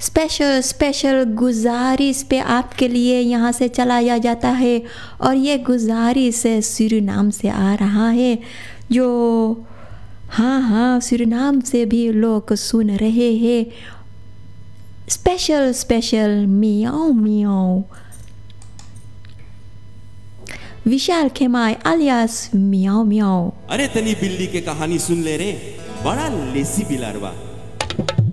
Special special गुजारिश पे आपके लिए यहाँ से चलाया जाता है। और ये गुजारिश सूरीनाम से आ रहा है, जो हाँ हाँ सूरीनाम से भी लोग सुन रहे हैं। Special special Miao Miao. विशाल खेमाई alias मियाओ मियाओ। अरे तनी बिल्ली के कहानी सुन ले रे, बड़ा लेसी बिलारवा।